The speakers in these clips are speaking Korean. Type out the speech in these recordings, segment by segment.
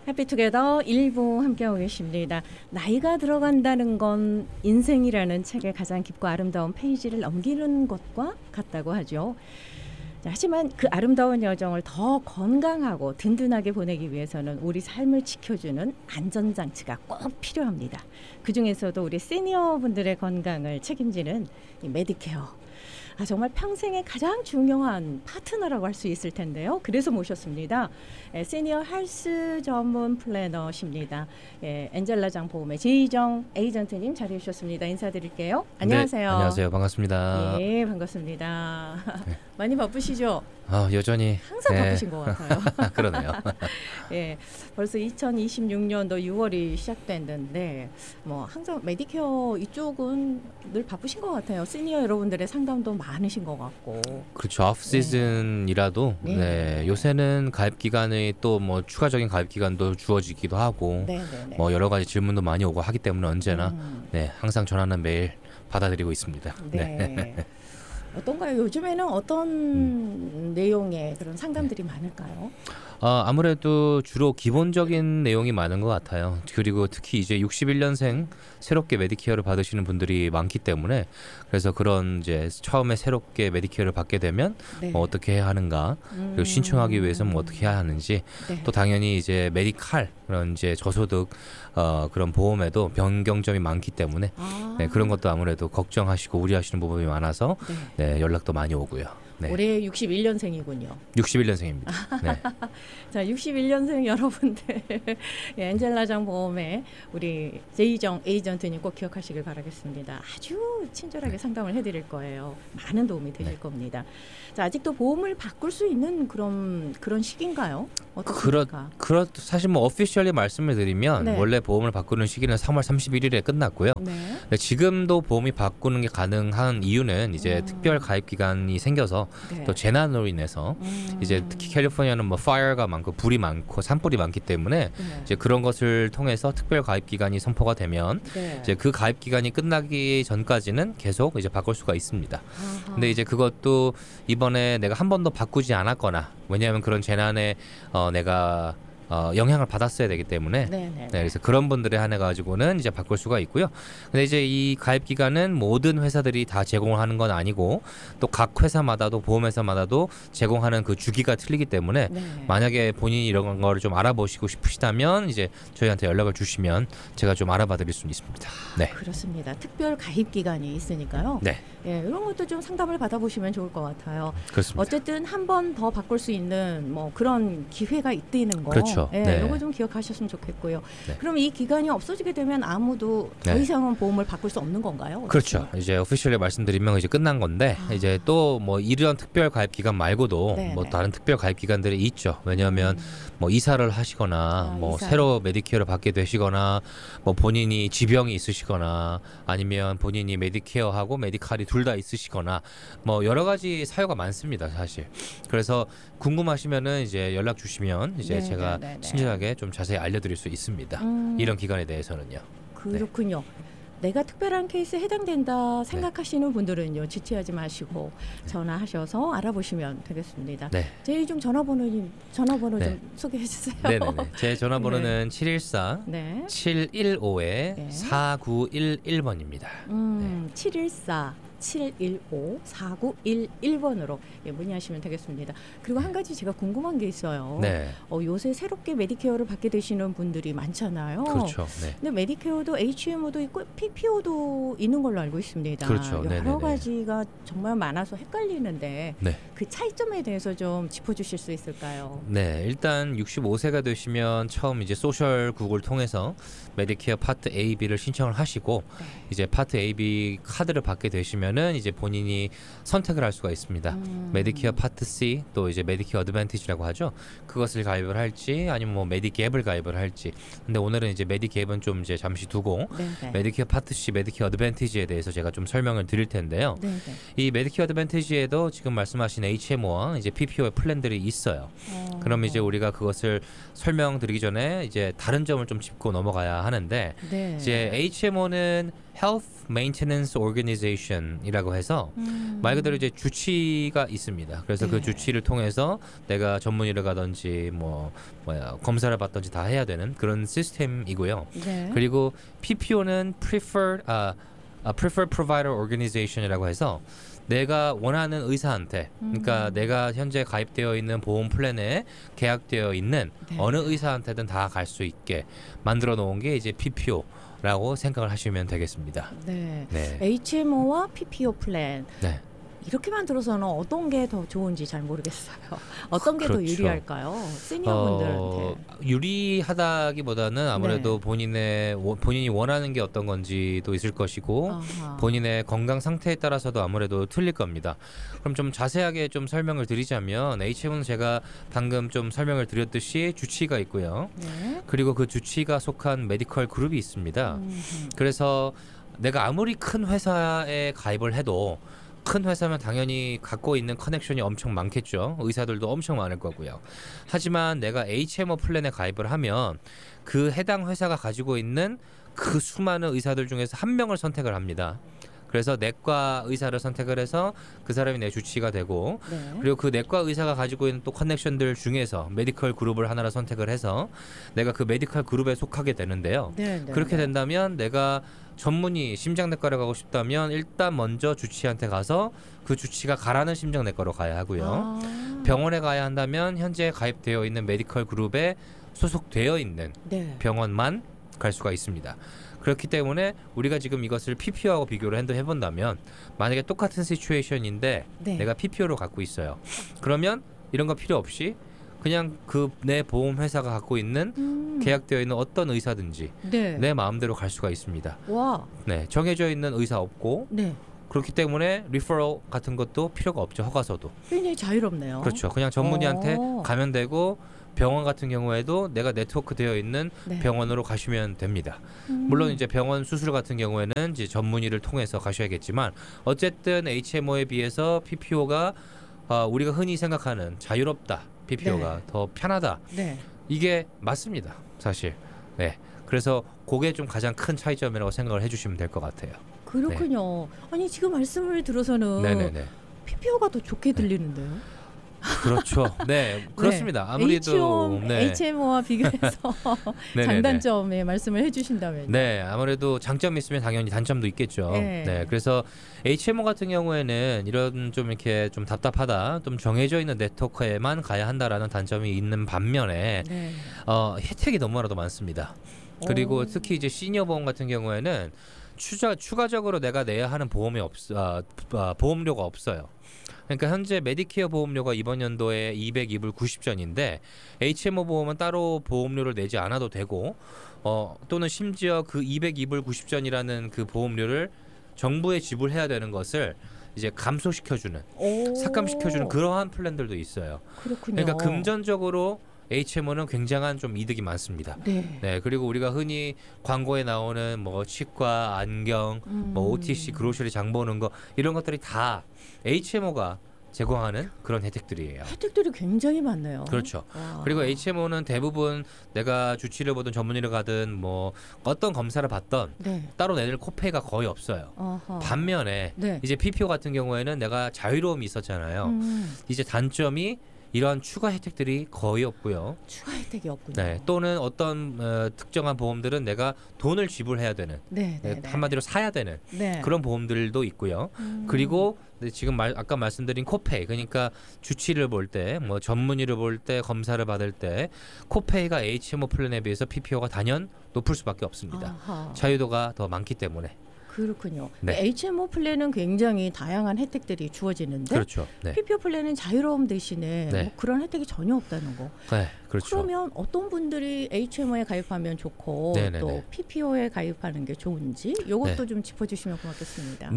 해피투게더 1부 함께하고 계십니다. 나이가 들어간다는 건 인생이라는 책의 가장 깊고 아름다운 페이지를 넘기는 것과 같다고 하죠. 자, 하지만 그 아름다운 여정을 더 건강하고 든든하게 보내기 위해서는 우리 삶을 지켜주는 안전장치가 꼭 필요합니다. 그중에서도 우리 시니어분들의 건강을 책임지는 이 메디케어. 정말 평생의 가장 중요한 파트너라고 할 수 있을 텐데요. 그래서 모셨습니다. 시니어 헬스 전문 플래너십니다. 엔젤라장 보험의 제이정 에이전트님 자리해 주셨습니다. 인사드릴게요. 안녕하세요. 네, 안녕하세요. 반갑습니다. 네, 반갑습니다. 네. 많이 바쁘시죠? 여전히 항상 바쁘신 것 같아요. 그러네요. 예, 벌써 2026년도 6월이 시작됐는데 항상 메디케어 이쪽은 늘 바쁘신 것 같아요. 시니어 여러분들의 상담도 많으신 것 같고. 그렇죠. 오프 시즌이라도 네, 요새는 가입 기간이 또 추가적인 가입 기간도 주어지기도 하고 여러 가지 질문도 많이 오고 하기 때문에 언제나 항상 전화는 매일 받아들이고 있습니다. 네. 어떤가요? 요즘에는 어떤 내용의 그런 상담들이 많을까요? 아무래도 주로 기본적인 내용이 많은 것 같아요. 그리고 특히 이제 61년생 새롭게 메디케어를 받으시는 분들이 많기 때문에 그래서 그런 이제 처음에 새롭게 메디케어를 받게 되면 어떻게 해야 하는가, 그리고 신청하기 위해서는 어떻게 해야 하는지, 또 당연히 이제 메디칼 그런 이제 저소득 그런 보험에도 변경점이 많기 때문에 그런 것도 아무래도 걱정하시고 우려하시는 부분이 많아서 연락도 많이 오고요. 네. 올해 61년생이군요. 61년생입니다. 네. 자, 61년생 여러분들 엔젤라장 보험의 우리 제이정 에이전트님 꼭 기억하시길 바라겠습니다. 아주 친절하게 상담을 해드릴 거예요. 많은 도움이 되실 겁니다. 자, 아직도 보험을 바꿀 수 있는 그런 시기인가요? 어떻습니까? 사실 오피셜리 말씀을 드리면 원래 보험을 바꾸는 시기는 3월 31일에 끝났고요. 지금도 보험이 바꾸는 게 가능한 이유는 이제 특별 가입 기간이 생겨서 또 재난으로 인해서 이제 특히 캘리포니아는 파이어가 많고 불이 많고 산불이 많기 때문에 이제 그런 것을 통해서 특별 가입 기간이 선포가 되면 이제 그 가입 기간이 끝나기 전까지는 계속 이제 바꿀 수가 있습니다. 근데 이제 그것도 이번에 내가 한 번도 바꾸지 않았거나, 왜냐하면 그런 재난에 내가 영향을 받았어야 되기 때문에 그래서 그런 분들에 한해 가지고는 이제 바꿀 수가 있고요. 근데 이제 이 가입 기간은 모든 회사들이 다 제공을 하는 건 아니고 또 각 회사마다도 보험회사마다도 제공하는 그 주기가 틀리기 때문에 만약에 본인이 이런 거를 좀 알아보시고 싶으시다면 이제 저희한테 연락을 주시면 제가 좀 알아봐 드릴 수 있습니다. 네. 그렇습니다. 특별 가입 기간이 있으니까요. 이런 것도 좀 상담을 받아보시면 좋을 것 같아요. 그렇습니다. 어쨌든 한 번 더 바꿀 수 있는 그런 기회가 있다는 거. 그렇죠. 이거 좀 기억하셨으면 좋겠고요. 그럼 이 기간이 없어지게 되면 아무도 더 이상은 보험을 바꿀 수 없는 건가요? 그렇죠. 이제 오피셜리 말씀드리면 이제 끝난 건데 이제 또 이런 특별 가입 기간 말고도 다른 특별 가입 기간들이 있죠. 왜냐하면 이사를 하시거나 새로 메디케어를 받게 되시거나 본인이 지병이 있으시거나 아니면 본인이 메디케어하고 메디칼이 둘 다 있으시거나 여러 가지 사유가 많습니다, 사실. 그래서 궁금하시면은 이제 연락 주시면 이제 제가 친절하게 좀 자세히 알려드릴 수 있습니다. 이런 기간에 대해서는요. 그렇군요. 내가 특별한 케이스에 해당된다 생각하시는 분들은요, 지체하지 마시고 전화하셔서 알아보시면 되겠습니다. 제이정 전화번호 좀 소개해 주세요. 제 전화번호는 714-715-4911번입니다. 714-715-4911번으로 문의하시면 되겠습니다. 그리고 한 가지 제가 궁금한 게 있어요. 요새 새롭게 메디케어를 받게 되시는 분들이 많잖아요. 그렇죠. 근데 메디케어도 HMO도 있고 PPO도 있는 걸로 알고 있습니다. 그렇죠. 여러 가지가 정말 많아서 헷갈리는데 그 차이점에 대해서 좀 짚어주실 수 있을까요? 일단 65세가 되시면 처음 이제 소셜국을 통해서 메디케어 파트 A, B를 신청을 하시고 이제 파트 A, B 카드를 받게 되시면은 이제 본인이 선택을 할 수가 있습니다. 메디케어 파트 C, 또 이제 메디케어 어드밴티지라고 하죠. 그것을 가입을 할지 아니면 메디갭을 가입을 할지. 근데 오늘은 이제 메디갭은 좀 이제 잠시 두고 메디케어 파트 C, 메디케어 어드밴티지에 대해서 제가 좀 설명을 드릴 텐데요. 이 메디케어 어드밴티지에도 지금 말씀하신 HMO와 이제 PPO의 플랜들이 있어요. 그럼 이제 우리가 그것을 설명드리기 전에 이제 다른 점을 좀 짚고 넘어가야 하는데 이제 HMO는 Health Maintenance Organization이라고 해서 말 그대로 이제 주치가 있습니다. 그래서 그 주치를 통해서 내가 전문의를 가든지 검사를 받든지 다 해야 되는 그런 시스템이고요. 네. 그리고 PPO는 Preferred Provider Organization이라고 해서 내가 원하는 의사한테, 그러니까 내가 현재 가입되어 있는 보험 플랜에 계약되어 있는 어느 의사한테든 다 갈 수 있게 만들어 놓은 게 이제 PPO라고 생각을 하시면 되겠습니다. 네. HMO와 PPO 플랜. 네. 이렇게만 들어서는 어떤 게 더 좋은지 잘 모르겠어요. 어떤 게 더 유리할까요? 시니어분들한테. 유리하다기보다는 아무래도 본인이 원하는 게 어떤 건지도 있을 것이고 본인의 건강 상태에 따라서도 아무래도 틀릴 겁니다. 그럼 좀 자세하게 좀 설명을 드리자면 HMO는 제가 방금 좀 설명을 드렸듯이 주치의가 있고요. 그리고 그 주치의가 속한 메디컬 그룹이 있습니다. 그래서 내가 아무리 큰 회사에 가입을 해도 큰 회사면 당연히 갖고 있는 커넥션이 엄청 많겠죠. 의사들도 엄청 많을 거고요. 하지만 내가 HMO 플랜에 가입을 하면 그 해당 회사가 가지고 있는 그 수많은 의사들 중에서 한 명을 선택을 합니다. 그래서 내과 의사를 선택을 해서 그 사람이 내 주치의가 되고 그리고 그 내과 의사가 가지고 있는 또 커넥션들 중에서 메디컬 그룹을 하나를 선택을 해서 내가 그 메디컬 그룹에 속하게 되는데요. 그렇게 된다면 내가 전문의 심장내과를 가고 싶다면 일단 먼저 주치의한테 가서 그 주치의가 가라는 심장내과로 가야 하고요. 병원에 가야 한다면 현재 가입되어 있는 메디컬 그룹에 소속되어 있는 병원만 갈 수가 있습니다. 그렇기 때문에 우리가 지금 이것을 PPO하고 비교를 해본다면 만약에 똑같은 시츄에이션인데 내가 PPO를 갖고 있어요. 그러면 이런 거 필요 없이 그냥 그 내 보험 회사가 갖고 있는 계약되어 있는 어떤 의사든지 내 마음대로 갈 수가 있습니다. 와. 정해져 있는 의사 없고 그렇기 때문에 리퍼럴 같은 것도 필요가 없죠. 허가서도. 굉장히 자유롭네요. 그렇죠. 그냥 전문의한테 가면 되고 병원 같은 경우에도 내가 네트워크 되어 있는 병원으로 가시면 됩니다. 물론 이제 병원 수술 같은 경우에는 이제 전문의를 통해서 가셔야겠지만 어쨌든 HMO에 비해서 PPO가 우리가 흔히 생각하는 자유롭다. PPO가 더 편하다. 이게 맞습니다. 사실. 그래서 그게 좀 가장 큰 차이점이라고 생각을 해주시면 될 것 같아요. 그렇군요. 아니 지금 말씀을 들어서는 PPO가 더 좋게 들리는데요. 그렇죠. 그렇습니다. 아무래도 HMO와 비교해서 장단점의 말씀을 해주신다면. 아무래도 장점이 있으면 당연히 단점도 있겠죠. 그래서 HMO 같은 경우에는 이런 좀 이렇게 좀 답답하다, 좀 정해져 있는 네트워크에만 가야 한다라는 단점이 있는 반면에 혜택이 너무나도 많습니다. 그리고 특히 이제 시니어 보험 같은 경우에는 추가적으로 내가 내야 하는 보험료가 없어요. 그러니까 현재 메디케어 보험료가 이번 연도에 202불 90전인데 HMO 보험은 따로 보험료를 내지 않아도 되고 또는 심지어 그 202불 90전이라는 그 보험료를 정부에 지불해야 되는 것을 이제 감소시켜주는 삭감시켜주는 그러한 플랜들도 있어요. 그렇군요. 그러니까 금전적으로 HMO는 굉장한 좀 이득이 많습니다. 그리고 우리가 흔히 광고에 나오는 뭐 치과, 안경, 뭐 OTC, 그로셔리 장 보는 거 이런 것들이 다 HMO가 제공하는 그런 혜택들이에요. 혜택들이 굉장히 많네요. 그렇죠. 그리고 HMO는 대부분 내가 주치의를 보든 전문의를 가든 뭐 어떤 검사를 받던 따로 내는 코페이가 거의 없어요. 반면에 이제 PPO 같은 경우에는 내가 자유로움이 있었잖아요. 이제 단점이 이러한 추가 혜택들이 거의 없고요. 추가 혜택이 없군요. 또는 어떤 특정한 보험들은 내가 돈을 지불해야 되는, 한마디로 사야 되는 그런 보험들도 있고요. 그리고 지금 아까 말씀드린 코페이, 그러니까 주치의를 볼 때, 뭐 전문의를 볼 때, 검사를 받을 때 코페이가 HMO 플랜에 비해서 PPO가 단연 높을 수밖에 없습니다. 자유도가 더 많기 때문에. 그렇군요. HMO 플랜은 굉장히 다양한 혜택들이 주어지는데 그렇죠. PPO 플랜은 자유로움 대신에 뭐 그런 혜택이 전혀 없다는 거. 그렇죠. 그러면 어떤 분들이 HMO에 가입하면 좋고 또 PPO에 가입하는 게 좋은지 이것도 좀 짚어주시면 고맙겠습니다.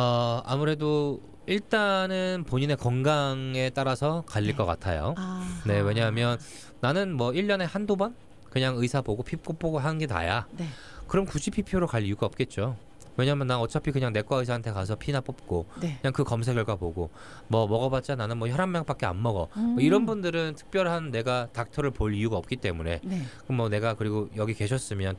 아무래도 일단은 본인의 건강에 따라서 갈릴 것 같아요. 왜냐하면 나는 뭐 1년에 한두 번 그냥 의사 보고 피 보고 하는 게 다야. 그럼 굳이 PPO로 갈 이유가 없겠죠. 왜냐면 난 어차피 그냥 내과 의사한테 가서 피나 뽑고 네. 그냥 그 검사 결과 보고 뭐 먹어봤자 나는 뭐 혈압약밖에 안 먹어. 뭐 이런 분들은 특별한 내가 닥터를 볼 이유가 없기 때문에 네. 그럼 뭐 내가 그리고 여기 계셨으면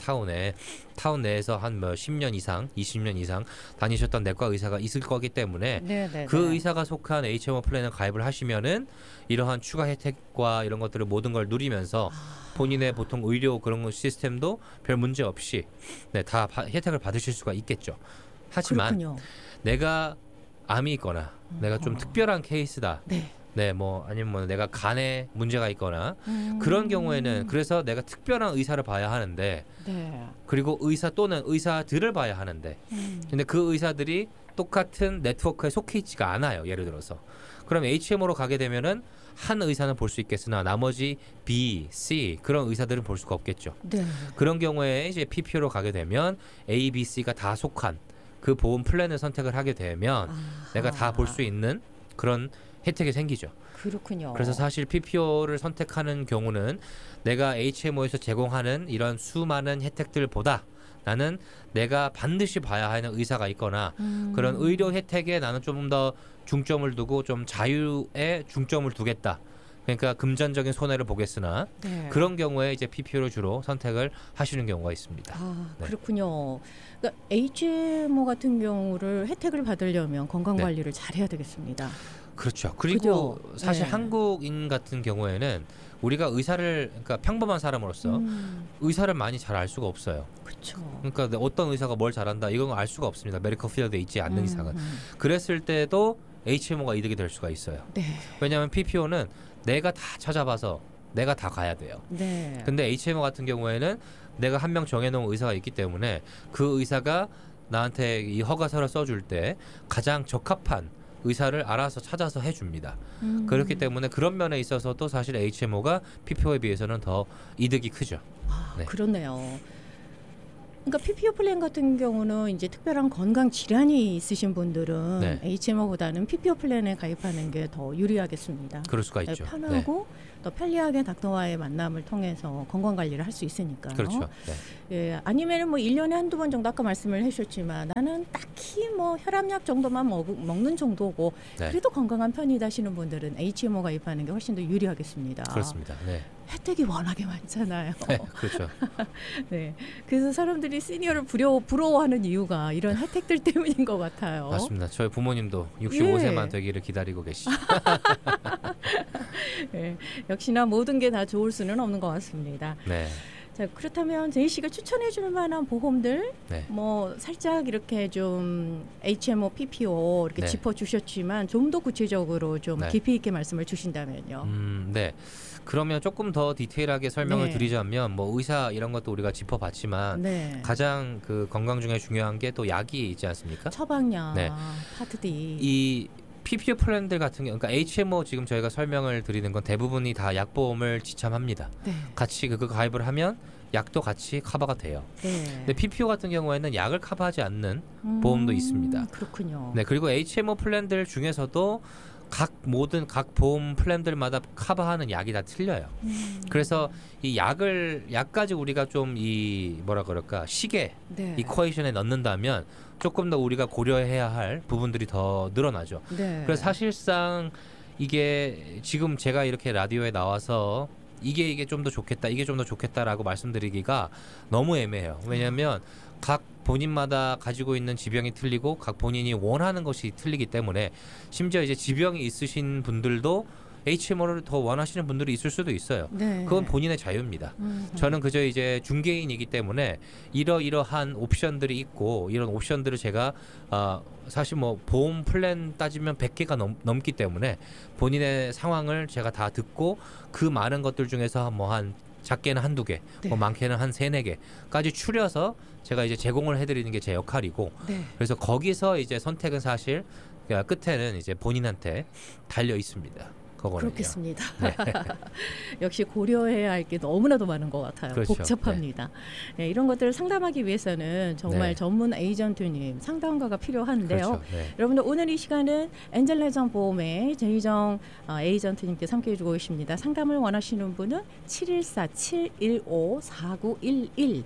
타운 내에서 한 뭐 10년 이상, 20년 이상 다니셨던 내과 의사가 있을 거기 때문에 네. 그 의사가 속한 HMO 플랜을 가입을 하시면은 이러한 추가 혜택과 이런 것들을 모든 걸 누리면서 본인의 보통 의료 그런 시스템도 별 문제 없이 네, 다 혜택을 받으실 수가 있겠죠. 하지만 그렇군요. 내가 암이 있거나 내가 좀 특별한 케이스다. 네. 네, 뭐 아니면 뭐 내가 간에 문제가 있거나 그런 경우에는 그래서 내가 특별한 의사를 봐야 하는데 네. 그리고 의사 또는 의사들을 봐야 하는데 근데 그 의사들이 똑같은 네트워크에 속해 있지가 않아요. 예를 들어서 그럼 HMO로 가게 되면은 한 의사는 볼 수 있겠으나 나머지 B, C 그런 의사들은 볼 수가 없겠죠. 네. 그런 경우에 이제 PPO로 가게 되면 A, B, C가 다 속한 그 보험 플랜을 선택을 하게 되면 내가 다 볼 수 있는 그런 혜택이 생기죠. 그렇군요. 그래서 사실 PPO를 선택하는 경우는 내가 HMO에서 제공하는 이런 수많은 혜택들보다 나는 내가 반드시 봐야 하는 의사가 있거나 그런 의료 혜택에 나는 좀 더 중점을 두고 좀 자유에 중점을 두겠다. 그러니까 금전적인 손해를 보겠으나 네. 그런 경우에 이제 PPO를 주로 선택을 하시는 경우가 있습니다. 네. 그렇군요. 그러니까 HMO 같은 경우를 혜택을 받으려면 건강 관리를 잘해야 되겠습니다. 그렇죠. 그리고 그죠? 사실 네. 한국인 같은 경우에는 우리가 그러니까 평범한 사람으로서 의사를 많이 잘 알 수가 없어요. 그렇죠. 그러니까 어떤 의사가 뭘 잘한다 이건 알 수가 없습니다. 메디컬 필드에 있지 않는 이상은. 그랬을 때도 HMO가 이득이 될 수가 있어요. 네. 왜냐하면 PPO는 내가 다 찾아봐서 내가 다 가야 돼요. 네. 근데 HMO 같은 경우에는 내가 한 명 정해놓은 의사가 있기 때문에 그 의사가 나한테 이 허가서를 써줄 때 가장 적합한 의사를 알아서 찾아서 해줍니다. 그렇기 때문에 그런 면에 있어서도 사실 HMO가 PPO에 비해서는 더 이득이 크죠. 네. 그렇네요. 그러니까 PPO 플랜 같은 경우는 이제 특별한 건강 질환이 있으신 분들은 네. HMO보다는 PPO 플랜에 가입하는 게 더 유리하겠습니다. 그럴 수가 있죠. 편하고 더 편리하게 닥터와의 만남을 통해서 건강 관리를 할 수 있으니까요. 그렇죠. 네. 예, 아니면은 뭐 1년에 한두 번 정도 아까 말씀을 해주셨지만 나는 딱히 뭐 혈압약 정도만 먹는 정도고 네. 그래도 건강한 편이다 하시는 분들은 HMO 가입하는 게 훨씬 더 유리하겠습니다. 그렇습니다. 네. 혜택이 워낙에 많잖아요. 네, 그렇죠. 네, 그래서 사람들이 시니어를 부러워하는 이유가 이런 혜택들 때문인 것 같아요. 맞습니다. 저희 부모님도 65세만 되기를 기다리고 계시죠. 네, 역시나 모든 게 다 좋을 수는 없는 것 같습니다. 네. 자, 그렇다면 제이 씨가 추천해 줄 만한 보험들 네. 뭐 살짝 이렇게 좀 HMO, PPO 이렇게 네. 짚어 주셨지만 좀 더 구체적으로 좀 네. 깊이 있게 말씀을 주신다면요. 네. 그러면 조금 더 디테일하게 설명을 네. 드리자면 뭐 의사 이런 것도 우리가 짚어봤지만 네. 가장 그 건강 중에 중요한 게 또 약이 있지 않습니까? 처방약, 네. 파트 D. 이 PPO 플랜들 같은 경우, 그러니까 HMO 지금 저희가 설명을 드리는 건 대부분이 다 약보험을 지참합니다. 네. 같이 그거 가입을 하면 약도 같이 커버가 돼요. 네. 근데 PPO 같은 경우에는 약을 커버하지 않는 보험도 있습니다. 그렇군요. 네, 그리고 HMO 플랜들 중에서도 각 보험 플랜들마다 커버하는 약이 다 틀려요. 그래서 이 약까지 우리가 좀 이 뭐라 그럴까 시계 네. 이퀘이션에 넣는다면 조금 더 우리가 고려해야 할 부분들이 더 늘어나죠. 네. 그래서 사실상 이게 지금 제가 이렇게 라디오에 나와서 이게 좀 더 좋겠다, 이게 좀 더 좋겠다라고 말씀드리기가 너무 애매해요. 왜냐하면 각 본인마다 가지고 있는 지병이 틀리고 각 본인이 원하는 것이 틀리기 때문에 심지어 이제 지병이 있으신 분들도 HMO를 더 원하시는 분들이 있을 수도 있어요. 네. 그건 본인의 자유입니다. 저는 그저 이제 중개인이기 때문에 이러이러한 옵션들이 있고 이런 옵션들을 제가 사실 뭐 보험 플랜 따지면 100개가 넘기 때문에 본인의 상황을 제가 다 듣고 그 많은 것들 중에서 뭐 한 작게는 한두 개, 네. 뭐 많게는 한 3-4개까지 추려서 제가 이제 제공을 해드리는 게 제 역할이고 네. 그래서 거기서 이제 선택은 사실 끝에는 이제 본인한테 달려 있습니다. 그거는요. 그렇겠습니다. 네. 역시 고려해야 할 게 너무나도 많은 것 같아요. 그렇죠. 복잡합니다. 네. 네, 이런 것들을 상담하기 위해서는 정말 네. 전문 에이전트님, 상담가가 필요한데요. 그렇죠. 네. 여러분들 오늘 이 시간은 엔젤레전 보험의 제이정 에이전트님께서 함께해 주고 계십니다. 상담을 원하시는 분은 714-715-4911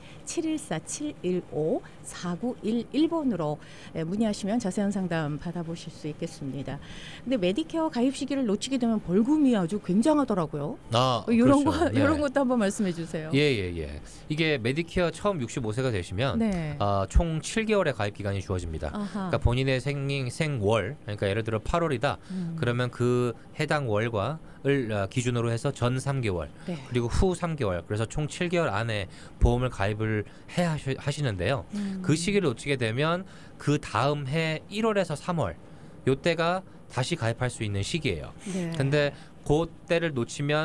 714-715-4911번으로 문의하시면 자세한 상담 받아보실 수 있겠습니다. 근데 메디케어 가입 시기를 놓치게 되면 벌금이 아주 굉장하더라고요. 이런 그렇죠. 거 네. 이런 것도 한번 말씀해 주세요. 예. 이게 메디케어 처음 65세가 되시면 네. 총 7개월의 가입 기간이 주어집니다. 그러니까 본인의 생월, 그러니까 예를 들어 8월이다. 그러면 그 해당 월과 을 기준으로 해서 전 3개월 네. 그리고 후 3개월 그래서 총 7개월 안에 보험을 가입을 해야 하시는데요. 그 시기를 놓치게 되면 그 다음 해 1월에서 3월 요때가 다시 가입할 수 있는 시기예요. 네. 근데 그때를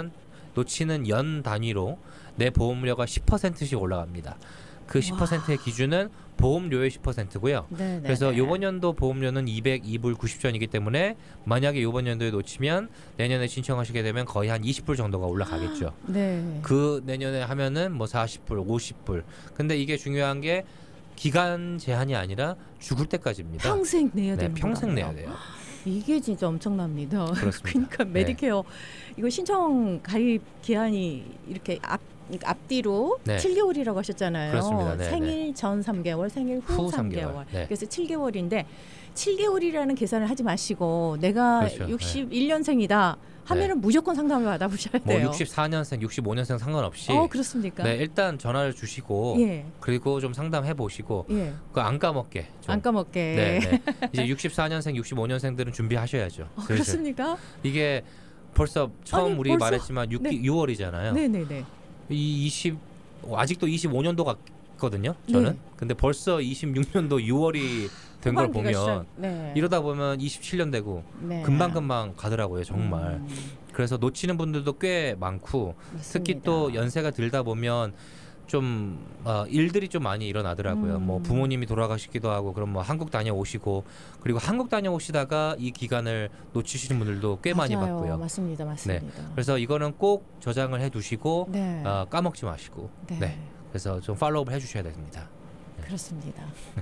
놓치는 연 단위로 내 보험료가 10%씩 올라갑니다. 그 10%의 기준은 보험료의 10%고요. 네네. 그래서 이번 연도 보험료는 202불 90전이기 때문에 만약에 이번 연도에 놓치면 내년에 신청하시게 되면 거의 한 20불 정도가 올라가겠죠. 네. 그 내년에 하면은 뭐 40불, 50불. 근데 이게 중요한 게 기간 제한이 아니라 죽을 때까지입니다. 평생 내야 네, 됩니다. 평생 내야 돼요. 이게 진짜 엄청납니다. 그렇습니다. 그러니까 메디케어 이거 신청 가입 기한이 이렇게 앞뒤로 네. 7개월이라고 하셨잖아요. 그렇습니다. 네, 생일 전 3개월, 생일 후 3개월. 네. 그래서 7개월인데 7개월이라는 계산을 하지 마시고 내가 그렇죠. 61년생이다 하면은 무조건 상담을 받아보셔야 돼요. 뭐 64년생, 65년생 상관없이 그렇습니까? 네, 일단 전화를 주시고 예. 그리고 좀 상담해 보시고 예. 그 안 까먹게 좀. 안 까먹게. 네. 이제 64년생, 65년생들은 준비하셔야죠. 그렇습니까? 이게 벌써 처음 아니, 우리 벌써? 말했지만 6월이잖아요. 네네네. 이 아직도 25년도 같거든요. 저는. 네. 근데 벌써 26년도 6월이 된 걸 보면 네. 이러다 보면 27년 되고 네. 금방 가더라고요. 정말. 그래서 놓치는 분들도 꽤 많고 맞습니다. 특히 또 연세가 들다 보면 좀 일들이 좀 많이 일어나더라고요. 뭐 부모님이 돌아가시기도 하고 그럼 뭐 한국 다녀오시고 그리고 한국 다녀오시다가 이 기간을 놓치시는 분들도 꽤 많이 봤고요. 맞습니다. 네. 그래서 이거는 꼭 저장을 해두시고 네. 까먹지 마시고 네. 그래서 좀 팔로우를 해주셔야 됩니다. 그렇습니다.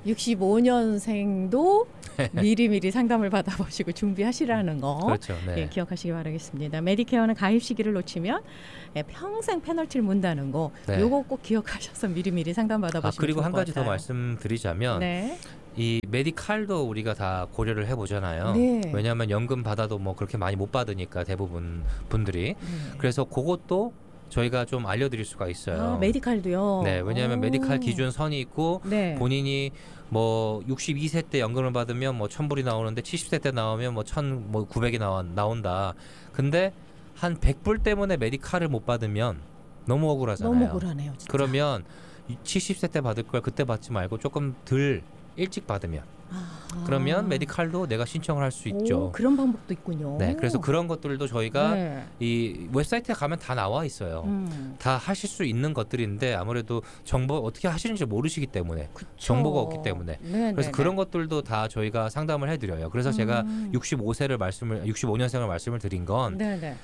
65년생도 미리미리 상담을 받아보시고 준비하시라는 거 그렇죠. 네. 예, 기억하시기 바라겠습니다. 메디케어는 가입 시기를 놓치면 평생 페널티를 문다는 거 네. 요거 꼭 기억하셔서 미리미리 상담 받아보시면 그리고 좋을 한 것 가지 더 같아요. 말씀드리자면 네. 이 메디칼도 우리가 다 고려를 해보잖아요. 네. 왜냐하면 연금 받아도 뭐 그렇게 많이 못 받으니까 대부분 분들이 그래서 그것도 저희가 좀 알려드릴 수가 있어요. 메디칼도요? 네, 왜냐하면 메디칼 기준 선이 있고 네. 본인이 뭐 62세 때 연금을 받으면 뭐 1,000불이 나오는데 70세 때 나오면 뭐 900이 나온다. 근데 한 100불 때문에 메디칼을 못 받으면 너무 억울하잖아요. 너무 억울하네요. 진짜. 그러면 70세 때 받을 걸 그때 받지 말고 조금 덜 일찍 받으면 그러면 메디칼도 내가 신청을 할 수 있죠. 그런 방법도 있군요. 네, 그래서 그런 것들도 저희가 네. 이 웹사이트에 가면 다 나와 있어요. 다 하실 수 있는 것들인데 아무래도 정보 어떻게 하시는지 모르시기 때문에 그쵸. 정보가 없기 때문에 그래서 그런 것들도 다 저희가 상담을 해드려요. 그래서 제가 65년생을 말씀을 드린 건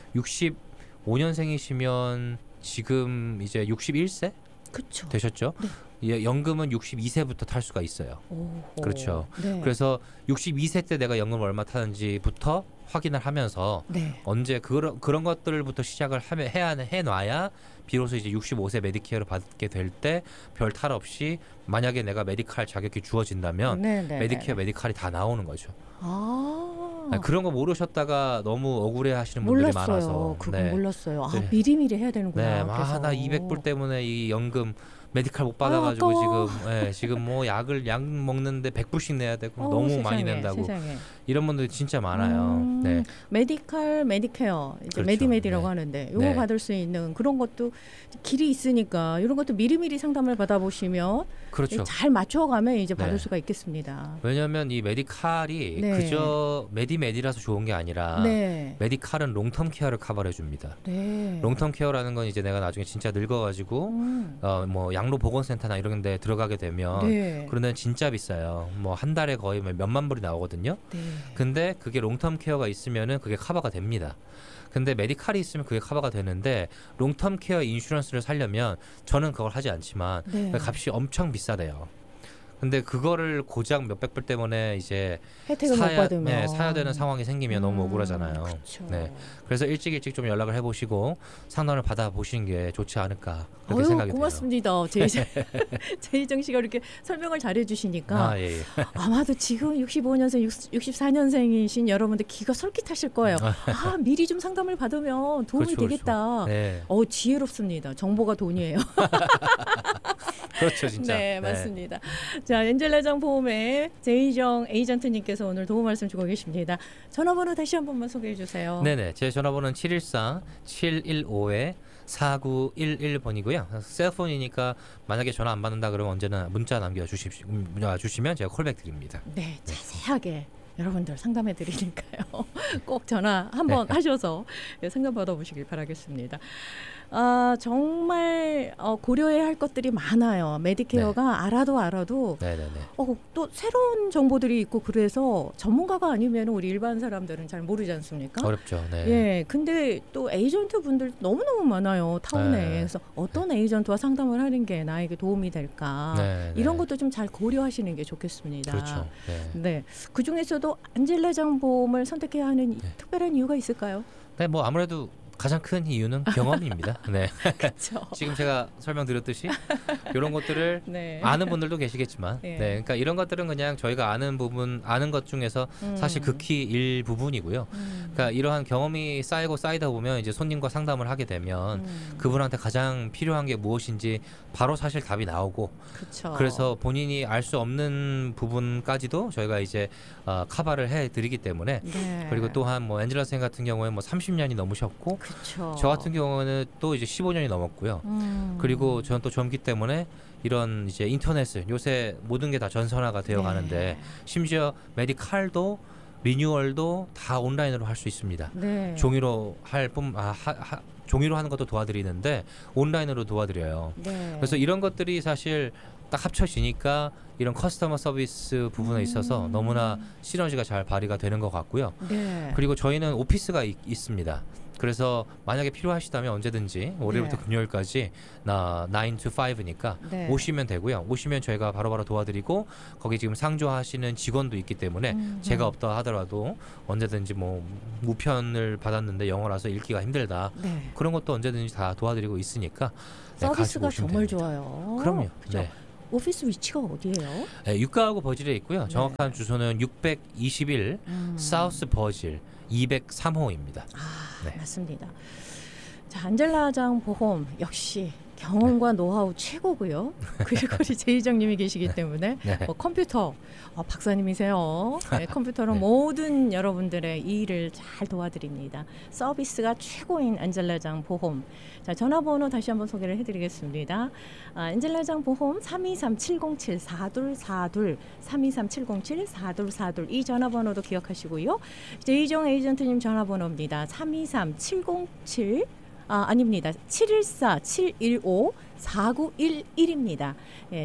65년생이시면 지금 이제 61세 그쵸. 되셨죠? 네. 연금은 62세부터 탈 수가 있어요. 오호. 그렇죠. 네. 그래서 62세 때 내가 연금을 얼마 타는지부터 확인을 하면서 네. 언제 그런 것들부터 시작을 해놔야 비로소 이제 65세 메디케어를 받게 될 때 별 탈 없이 만약에 내가 메디칼 자격이 주어진다면 메디케어 메디칼이 다 나오는 거죠. 그런 거 모르셨다가 너무 억울해하시는 분들이 많아서. 그건 몰랐어요. 네. 미리미리 해야 되는구나. 네, 나 200불 때문에 이 연금 메디칼 못 받아가지고 지금 뭐 약 먹는데 100불씩 내야 되고 너무 세상에, 많이 낸다고 세상에. 이런 분들이 진짜 많아요. 네. 메디칼, 메디케어, 이제 그렇죠. 메디라고 하는데 이거 네. 받을 수 있는 그런 것도 길이 있으니까 이런 것도 미리미리 상담을 받아보시면 그렇죠. 잘 맞춰가면 이제 받을 네. 수가 있겠습니다. 왜냐하면 이 메디칼이 그저 메디라서 좋은 게 아니라 메디칼은 롱텀 케어를 커버해 줍니다. 롱텀 케어라는 건 이제 내가 나중에 진짜 늙어가지고 뭐 양로 보건센터나 이런 데 들어가게 되면 그런 데는 진짜 비싸요. 뭐 한 달에 거의 몇만 불이 나오거든요. 근데 그게 롱텀 케어가 있으면은 그게 커버가 됩니다. 근데 메디칼이 있으면 그게 커버가 되는데 롱텀 케어 인슈런스를 살려면 저는 그걸 하지 않지만 네. 값이 엄청 비싸대요. 근데 그거를 고작 몇백 불 때문에 이제 혜택을 못 받으면 사야 되는 상황이 생기면 너무 억울하잖아요. 그쵸. 네, 그래서 일찍 좀 연락을 해보시고 상담을 받아보시는 게 좋지 않을까 그렇게 생각이 고맙습니다. 돼요. 제이정 씨가 이렇게 설명을 잘해주시니까 예. 아마도 지금 65년생, 64년생이신 여러분들 기가 솔깃하실 거예요. 미리 좀 상담을 받으면 도움이 그렇죠, 되겠다. 네. 지혜롭습니다. 정보가 돈이에요. 그렇죠, 진짜. 네, 맞습니다. 자, 엔젤라장 보험의 제이정 에이전트님께서 오늘 도움 말씀 주고 계십니다. 전화번호 다시 한 번만 소개해 주세요. 네네, 제 전화번호는 714-715-4911번이고요. 셀폰이니까 만약에 전화 안 받는다 그러면 언제나 문자 남겨주시면 제가 콜백 드립니다. 네, 자세하게 여러분들 상담해 드리니까요. 꼭 전화 한번 하셔서 상담 받아보시길 바라겠습니다. 정말 고려해야 할 것들이 많아요. 메디케어가 알아도 또 새로운 정보들이 있고 그래서 전문가가 아니면 우리 일반 사람들은 잘 모르지 않습니까? 어렵죠. 네. 예, 근데 또 에이전트 분들 너무너무 많아요. 타운에. 그래서 어떤 에이전트와 상담을 하는 게 나에게 도움이 될까? 이런 것도 좀 잘 고려하시는 게 좋겠습니다. 그렇죠. 네. 그중에서도 안젤라장 보험을 선택해야 하는 특별한 이유가 있을까요? 네, 뭐 아무래도 가장 큰 이유는 경험입니다. 네. 그렇죠. 지금 제가 설명드렸듯이 이런 것들을 아는 분들도 계시겠지만, 그러니까 이런 것들은 그냥 저희가 아는 것 중에서 사실 극히 일부분이고요. 그러니까 이러한 경험이 쌓이다 보면 이제 손님과 상담을 하게 되면 그분한테 가장 필요한 게 무엇인지 바로 사실 답이 나오고, 그쵸. 그래서 본인이 알 수 없는 부분까지도 저희가 이제 커버를 해드리기 때문에, 그리고 또한 뭐 엔젤라 선생님 같은 경우에 뭐 30년이 넘으셨고. 그쵸. 저 같은 경우는 또 이제 15년이 넘었고요. 그리고 저는 또 젊기 때문에 이런 이제 인터넷을 요새 모든 게 다 전선화가 되어 가는데 심지어 메디칼도 리뉴얼도 다 온라인으로 할 수 있습니다. 종이로 종이로 하는 것도 도와드리는데 온라인으로 도와드려요. 그래서 이런 것들이 사실 딱 합쳐지니까 이런 커스터머 서비스 부분에 있어서 너무나 시너지가 잘 발휘가 되는 것 같고요. 그리고 저희는 오피스가 있습니다. 그래서 만약에 필요하시다면 언제든지 월요일부터 금요일까지 9 to 5니까 오시면 되고요. 오시면 저희가 바로바로 도와드리고 거기 지금 상주하시는 직원도 있기 때문에 제가 없다 하더라도 언제든지 뭐 우편을 받았는데 영어라서 읽기가 힘들다. 그런 것도 언제든지 다 도와드리고 있으니까 서비스가 정말 됩니다. 좋아요. 그럼요. 그렇죠? 오피스 위치가 어디예요? 육가하고 버질에 있고요. 정확한 주소는 621 사우스 버질 203호입니다. 맞습니다. 자, 안젤라장 보험 역시 경험과 노하우 최고고요. 그리고 우리 제이정님이 계시기 때문에 컴퓨터 박사님이세요. 컴퓨터로 모든 여러분들의 일을 잘 도와드립니다. 서비스가 최고인 안젤라장 보험. 자, 전화번호 다시 한번 소개를 해드리겠습니다. 안젤라장 보험 323-707-4242 323-707-4242 이 전화번호도 기억하시고요. 제이정 에이전트님 전화번호입니다. 323-707 아닙니다. 714-715-4911입니다.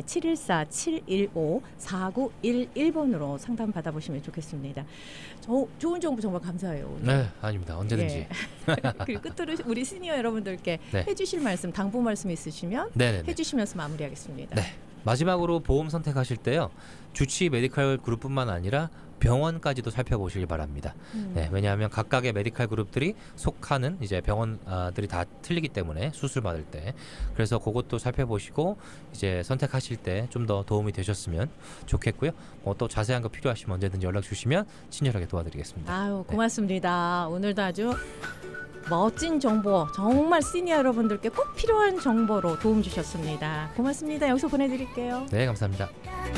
714-715-4911번으로 상담 받아보시면 좋겠습니다. 좋은 정보 정말 감사해요. 오늘. 네, 아닙니다. 언제든지. 그리고 끝으로 우리 시니어 여러분들께 해주실 말씀, 당부 말씀 있으시면 해주시면서 마무리하겠습니다. 마지막으로 보험 선택하실 때요. 주치 메디칼 그룹뿐만 아니라 병원까지도 살펴보시길 바랍니다. 왜냐하면 각각의 메디칼 그룹들이 속하는 이제 병원들이 다 틀리기 때문에 수술 받을 때 그래서 그것도 살펴보시고 이제 선택하실 때 좀 더 도움이 되셨으면 좋겠고요. 또 자세한 거 필요하시면 언제든지 연락 주시면 친절하게 도와드리겠습니다. 아유, 고맙습니다. 오늘도 아주 멋진 정보, 정말 시니어 여러분들께 꼭 필요한 정보로 도움 주셨습니다. 고맙습니다. 여기서 보내드릴게요. 네, 감사합니다.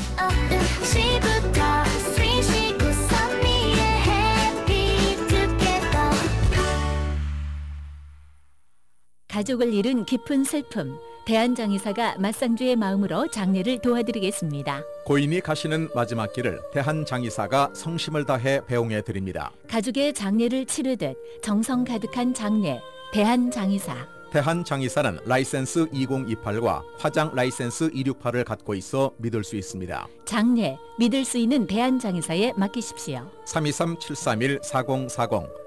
가족을 잃은 깊은 슬픔, 대한장의사가 맞상주의 마음으로 장례를 도와드리겠습니다. 고인이 가시는 마지막 길을 대한장의사가 성심을 다해 배웅해 드립니다. 가족의 장례를 치르듯 정성 가득한 장례, 대한장의사. 대한장의사는 라이센스 2028과 화장 라이센스 268을 갖고 있어 믿을 수 있습니다. 장례, 믿을 수 있는 대한장의사에 맡기십시오. 323-731-4040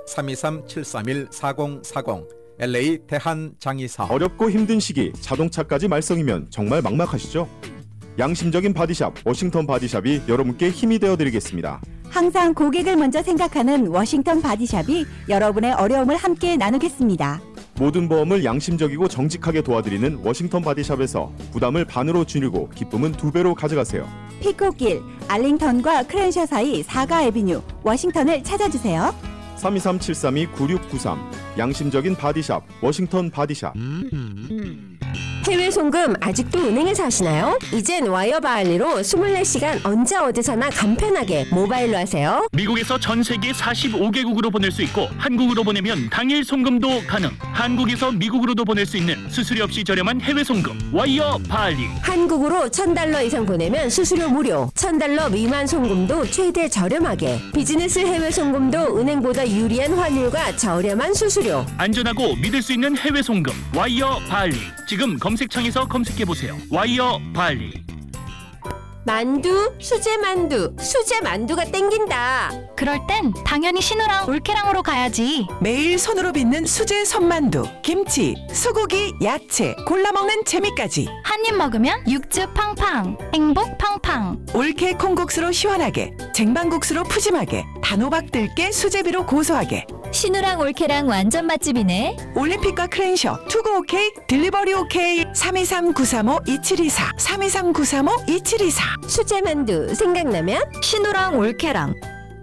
323-731-4040 LA 대한장의사. 어렵고 힘든 시기 자동차까지 말썽이면 정말 막막하시죠? 양심적인 바디샵 워싱턴 바디샵이 여러분께 힘이 되어드리겠습니다. 항상 고객을 먼저 생각하는 워싱턴 바디샵이 여러분의 어려움을 함께 나누겠습니다. 모든 보험을 양심적이고 정직하게 도와드리는 워싱턴 바디샵에서 부담을 반으로 줄이고 기쁨은 2배로 가져가세요. 피코길, 알링턴과 크랜셔 사이 4가 애비뉴 워싱턴을 찾아주세요. 323-732-9693 양심적인 바디샵 워싱턴 바디샵. 해외 송금 아직도 은행에서 하시나요? 이젠 와이어바 알리로 24시간 언제 어디서나 간편하게 모바일로 하세요. 미국에서 전 세계 45개국으로 보낼 수 있고 한국으로 보내면 당일 송금도 가능. 한국에서 미국으로도 보낼 수 있는 수수료 없이 저렴한 해외 송금 와이어바 알리. 한국으로 $1,000 이상 보내면 수수료 무료. $1,000 미만 송금도 최대 저렴하게. 비즈니스 해외 송금도 은행보다 유리한 환율과 저렴한 수수료. 안전하고 믿을 수 있는 해외 송금 와이어바 알리. 지금 검색창에서 검색해보세요. 와이어바 알리. 만두, 수제 만두가 땡긴다. 그럴 땐 당연히 신우랑 올케랑으로 가야지. 매일 손으로 빚는 수제 손만두, 김치, 소고기, 야채, 골라 먹는 재미까지. 한 입 먹으면 육즙 팡팡, 행복 팡팡. 올케 콩국수로 시원하게, 쟁반국수로 푸짐하게, 단호박 들깨 수제비로 고소하게. 신우랑 올케랑 완전 맛집이네. 올림픽과 크랜셔, 투고 오케이, 딜리버리 오케이. 323-935-2724 323-935-2724. 수제 만두 생각나면 신우랑 올케랑.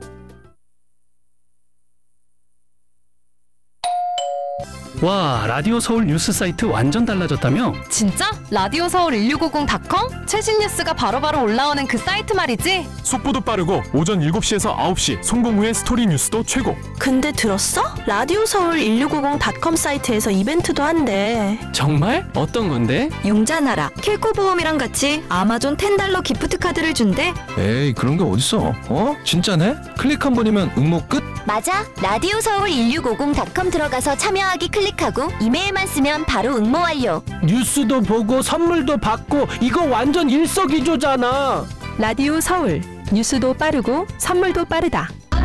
와, 라디오 서울 뉴스 사이트 완전 달라졌다며? 진짜? 라디오 서울 1650.com? 최신 뉴스가 바로바로 올라오는 그 사이트 말이지? 속보도 빠르고 오전 7시에서 9시 송공 후의 스토리 뉴스도 최고. 근데 들었어? 라디오 서울 1650.com 사이트에서 이벤트도 한대. 정말? 어떤 건데? 용자나라, 킬코 보험이랑 같이 아마존 $10 기프트 카드를 준대. 에이, 그런 게 어딨어? 진짜네? 클릭 한 번이면 응모 끝? 맞아. 라디오 서울 1650.com 들어가서 참여하기 클릭하고 이메일만 쓰면 바로 응모 완료. 뉴스도 보고 선물도 받고 이거 완전 일석이조잖아. 라디오 서울. 뉴스도 빠르고 선물도 빠르다.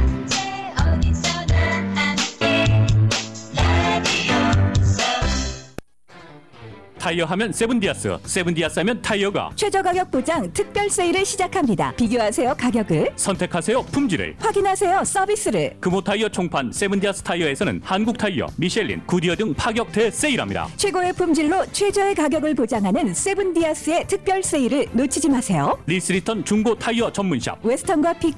타이어 하면 세븐디아스, 세븐디아스 하면 타이어가. 최저 가격 보장 특별 세일을 시작합니다. 비교하세요 가격을. 선택하세요 품질을. 확인하세요 서비스를. 금호 타이어 총판 세븐디아스 타이어에서는 한국 타이어, 미셸린, 구디어 등 파격 대세일합니다. 최고의 품질로 최저의 가격을 보장하는 세븐디아스의 특별 세일을 놓치지 마세요. 리스리턴 중고 타이어 전문샵 웨스턴과 픽